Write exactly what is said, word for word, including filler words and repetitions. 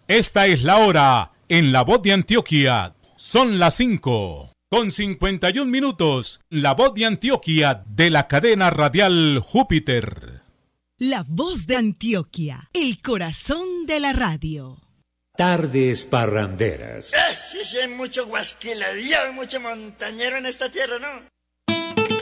Esta es la hora en La Voz de Antioquia. Son las cinco con cincuenta y un minutos. La Voz de Antioquia de la cadena radial Júpiter. La Voz de Antioquia, el corazón de la radio. Tardes parranderas. Ah, sí, sí, hay mucho guasquiladillo, hay mucho montañero en esta tierra, ¿no?